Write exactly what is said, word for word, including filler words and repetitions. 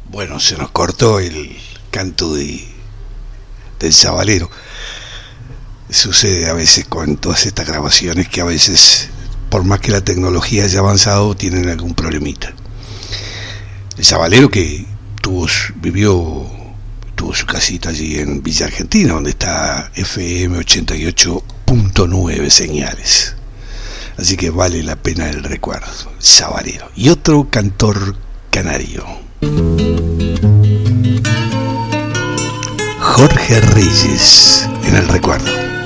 Bueno, se nos cortó el canto de, del Sabalero. Sucede a veces con todas estas grabaciones que a veces, por más que la tecnología haya avanzado, tienen algún problemita. El Sabalero que tuvo, vivió, tuvo su casita allí en Villa Argentina, donde está F M ochenta y ocho punto nueve señales. Así que vale la pena el recuerdo. El Sabalero. Y otro cantor canario, Jorge Reyes, en el recuerdo.